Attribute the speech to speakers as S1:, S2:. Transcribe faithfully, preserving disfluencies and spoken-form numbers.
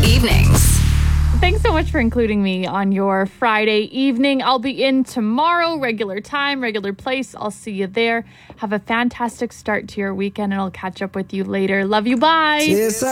S1: evenings.
S2: Thanks so much for including me on your Friday evening. I'll be in tomorrow, regular time, regular place. I'll see you there. Have a fantastic start to your weekend, and I'll catch up with you later. Love you. Bye.
S3: Yes, I-